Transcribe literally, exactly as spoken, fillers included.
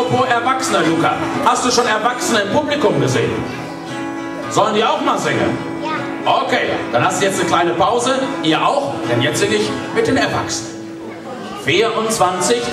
Apropos Erwachsene, Luca. Hast du schon Erwachsene im Publikum gesehen? Sollen die auch mal singen? Ja. Okay, dann hast du jetzt eine kleine Pause. Ihr auch? Denn jetzt singe ich mit den Erwachsenen. vierundzwanzig